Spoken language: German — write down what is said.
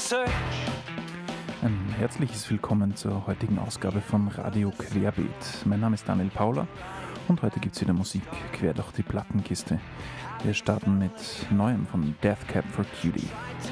Ein herzliches Willkommen zur heutigen Ausgabe von Radio Querbeet. Mein Name ist Daniel Paula und heute gibt es wieder Musik quer durch die Plattenkiste. Wir starten mit Neuem von Death Cab for Cutie.